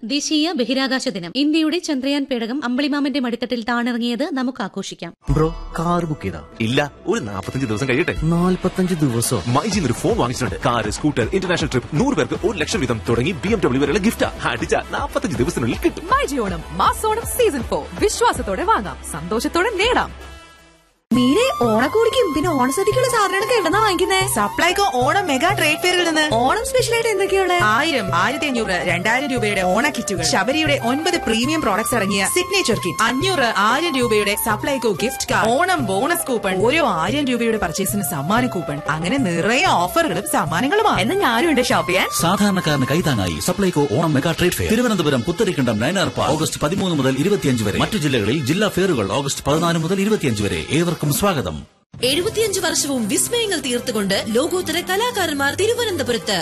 ദേശീയ ബഹിരാകാശ ദിനം. ഇന്ത്യയുടെ ചന്ദ്രയാൻ പേടകം അമ്പിളിമാമന്റെ മടിത്തട്ടിൽ താണിറങ്ങിയത് നമുക്ക് ആഘോഷിക്കാം. ബ്രോ, കാർ ബുക്ക് ചെയ്താ? ഇല്ല, ഒരു 45 ദിവസം കഴിയട്ടെ. 45 ദിവസം? മൈജിൽ ഒരു ഫോൺ വാങ്ങിച്ചിട്ടുണ്ട്. കാർ, സ്കൂട്ടർ, ഇന്റർനാഷണൽ ട്രിപ്പ്, 100 പേർക്ക് 1 ലക്ഷം വീതം തുടങ്ങി BMW വരെയുള്ള ഗിഫ്റ്റ് അടിച്ച 45 ദിവസത്തിനുള്ളിൽ കിട്ടും. മൈജി ഓണം മാസോണം സീസൺ 4 വിശ്വാസത്തോടെ വാങ്ങാം, സന്തോഷത്തോടെ നേടാം. മീനെ ഓണക്കോടിക്കും പിന്നെ ഓണസദ്യക്കുള്ള സാധനങ്ങളൊക്കെ എവിടെന്നാ വാങ്ങിക്കുന്നേ? സപ്ലൈകോ ഓണം മെഗാ ട്രേഡ് ഫെയറിൽ നിന്ന്. ഓണം സ്പെഷ്യലായിട്ട് എന്തൊക്കെയാണ്? 1000, 1500, 2000 രൂപയുടെ ഓണ കിറ്റുകൾ, ശബരിയുടെ 9 പ്രീമിയം പ്രോഡക്ട്സ് ഇറങ്ങിയ സിഗ്നേച്ചർ കിറ്റ്, 500, 1000 രൂപയുടെ Supplyco gift card, Onam bonus coupon, ഓരോ 1000 രൂപയുടെ പർച്ചേസിന് സമ്മാന കൂപ്പൺ, അങ്ങനെ നിറയെ ഓഫറുകളും സമ്മാനങ്ങളുമാണ്. എന്നാ ഞാനും ഉണ്ട് ഷോപ്പ് ചെയ്യാൻ. സാധാരണക്കാരന് കൈതാങ്ങായി Supplyco Onam mega trade fair, Thiruvananthapuram Putharikandam Nayanar park, August 13 മുതൽ 25 വരെ. മറ്റു ജില്ലകളിൽ ജില്ലാ ഫെയറുകൾ ഓഗസ്റ്റ് 14 മുതൽ 25 വരെ. ഏവർക്കും സ്വാഗതം. 75 വർഷവും വിസ്മയങ്ങൾ തീർത്തുകൊണ്ട് ലോകോത്തര കലാകാരന്മാർ തിരുവനന്തപുരത്ത്.